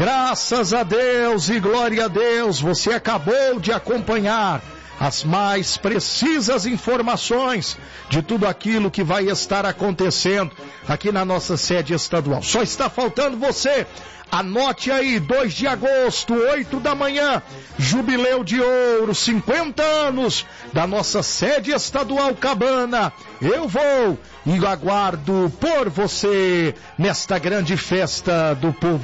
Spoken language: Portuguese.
Graças a Deus e glória a Deus, você acabou de acompanhar as mais precisas informações de tudo aquilo que vai estar acontecendo aqui na nossa sede estadual. Só está faltando você. Anote aí, 2 de agosto, 8 da manhã, Jubileu de Ouro, 50 anos da nossa sede estadual Cabana. Eu vou e aguardo por você nesta grande festa do povo.